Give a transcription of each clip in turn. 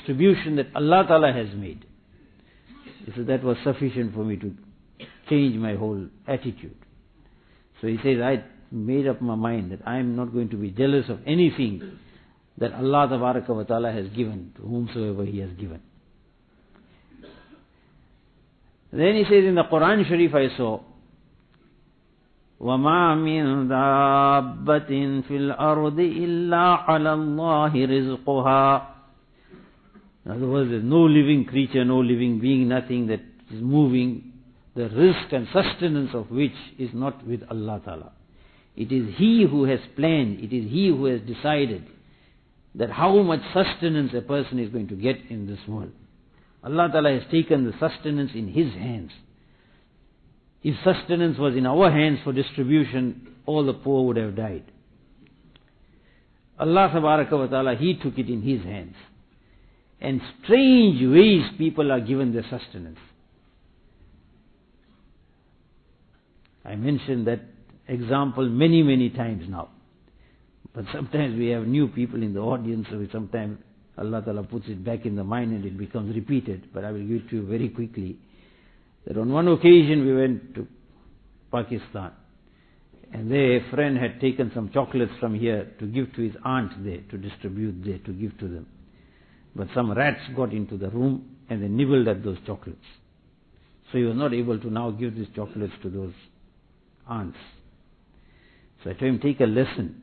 distribution that Allah Ta'ala has made. He said that was sufficient for me to change my whole attitude. So he says, I made up my mind that I am not going to be jealous of anything that Allah Ta'ala has given to whomsoever He has given. Then he says in the Quran Sharif I saw, وَمَا مِن دَابَّةٍ فِي الْأَرْضِ إِلَّا عَلَى اللَّهِ رِزْقُهَا. In other words, there is no living creature, no living being, nothing that is moving, the risk and sustenance of which is not with Allah Ta'ala. It is He who has planned, it is He who has decided that how much sustenance a person is going to get in this world. Allah Ta'ala has taken the sustenance in His hands. If sustenance was in our hands for distribution, all the poor would have died. Allah Ta'ala, He took it in His hands. And strange ways people are given their sustenance. I mentioned that example many, many times now. But sometimes we have new people in the audience, so sometimes Allah Ta'ala puts it back in the mind and it becomes repeated. But I will give it to you very quickly. That on one occasion we went to Pakistan. And there a friend had taken some chocolates from here to give to his aunt there, to distribute there, to give to them. But some rats got into the room and they nibbled at those chocolates. So he was not able to now give these chocolates to those aunts. So I told him, take a lesson.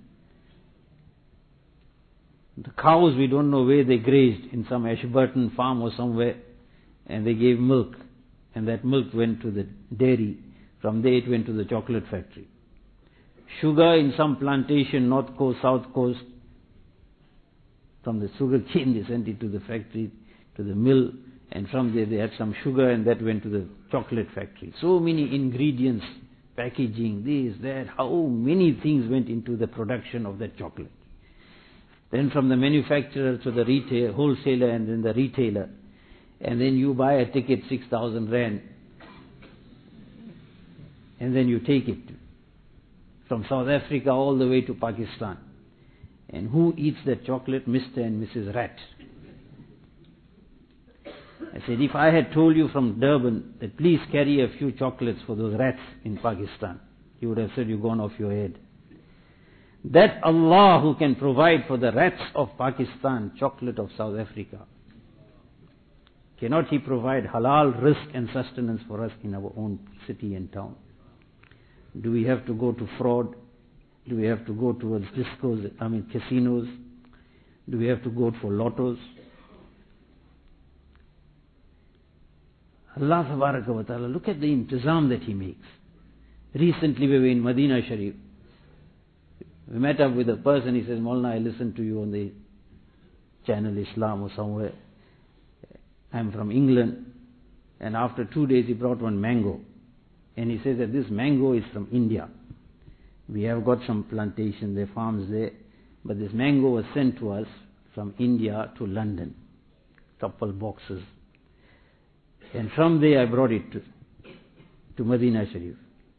The cows, we don't know where they grazed, in some Ashburton farm or somewhere, and they gave milk. And that milk went to the dairy. From there it went to the chocolate factory. Sugar in some plantation, north coast, south coast. From the sugar cane they sent it to the factory, to the mill. And from there they had some sugar and that went to the chocolate factory. So many ingredients, packaging, this, that, how many things went into the production of that chocolate. Then from the manufacturer to the retail, wholesaler and then the retailer. And then you buy a ticket, 6,000 rand. And then you take it from South Africa all the way to Pakistan. And who eats that chocolate? Mr. and Mrs. Rat. I said, if I had told you from Durban that please carry a few chocolates for those rats in Pakistan, you would have said you've gone off your head. That Allah who can provide for the rats of Pakistan chocolate of South Africa, cannot He provide halal rizq and sustenance for us in our own city and town? Do we have to go to fraud? Do we have to go towards casinos? Do we have to go for lottos? Allah wa ta'ala, look at the intizam that He makes. Recently we were in Medina Sharif. We met up with a person, he says, Maulana, I listened to you on the channel Islam or somewhere. I'm from England. And after 2 days he brought one mango. And he says that this mango is from India. We have got some plantation there, farms there. But this mango was sent to us from India to London. Couple boxes. And from there I brought it to Medina Sharif.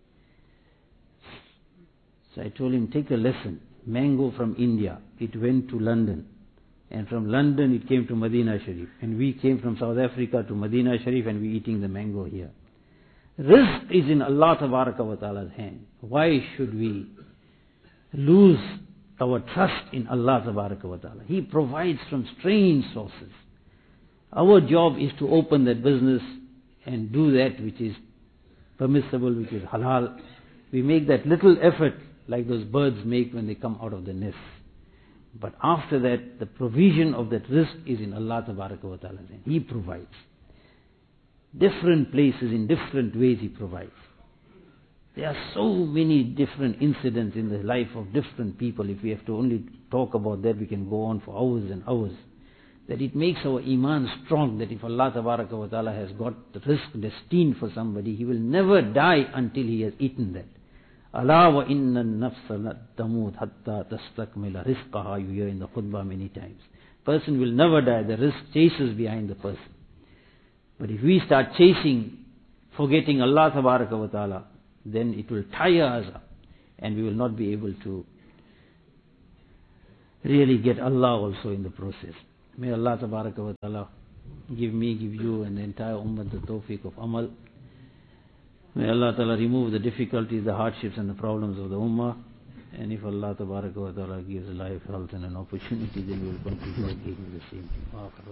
So I told him, take a lesson. Mango from India, it went to London. And from London it came to Medina Sharif. And we came from South Africa to Medina Sharif and we eating the mango here. Rizq is in Allah Tabaraka wa Ta'ala's hand. Why should we lose our trust in Allah Tabaraka wa Ta'ala? He provides from strange sources. Our job is to open that business and do that which is permissible, which is halal. We make that little effort like those birds make when they come out of the nest. But after that, the provision of that rizq is in Allah Tabaraka wa Ta'ala's hand. He provides. Different places, in different ways He provides. There are so many different incidents in the life of different people. If we have to only talk about that, we can go on for hours and hours. That it makes our iman strong, that if Allah Tabaraka wa Ta'ala has got the rizq destined for somebody, he will never die until he has eaten that. Allah wa inna nafsa la tamut hatta tastakmila rizqaha, you hear in the khutbah many times. Person will never die, the rizq chases behind the person. But if we start chasing, forgetting Allah Tabaraka wa Ta'ala, then it will tire us up and we will not be able to really get Allah also in the process. May Allah Tabaraka wa Ta'ala give me, give you and the entire Ummah the tawfiq of amal. May Allah Ta'ala remove the difficulties, the hardships and the problems of the Ummah. And if Allah Tabaraka wa Ta'ala gives life, health and an opportunity, then we will continue again with the same thing. Akhiru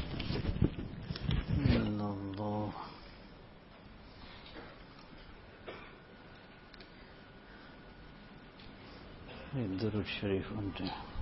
da'wana. Allah. Durud Sharif on time.